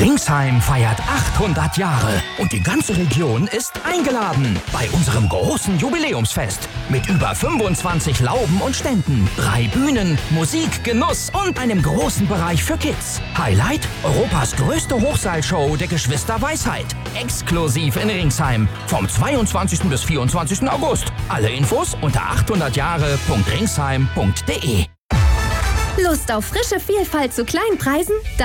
Ringsheim feiert 800 Jahre und die ganze Region ist eingeladen bei unserem großen Jubiläumsfest mit über 25 Lauben und Ständen, 3 Bühnen, Musik, Genuss und einem großen Bereich für Kids. Highlight: Europas größte Hochseilshow der Geschwister Weisheit. Exklusiv in Ringsheim vom 22. bis 24. August. Alle Infos unter 800jahre.ringsheim.de. Lust auf frische Vielfalt zu kleinen Preisen?